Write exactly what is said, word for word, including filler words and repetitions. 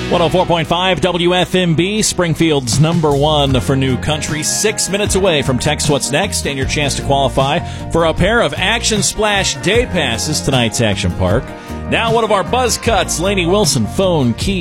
one oh four point five W F M B, Springfield's number one for new country. Six minutes away from Text What's Next and your chance to qualify for a pair of Action Splash Day Passes tonight's Action Park. Now one of our buzz cuts, Lainey Wilson, phone key.